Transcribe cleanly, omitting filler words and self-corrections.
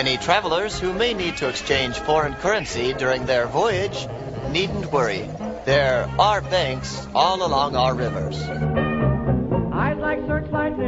Any travelers who may need to exchange foreign currency during their voyage needn't worry. There are banks all along our rivers. I'd like searchlights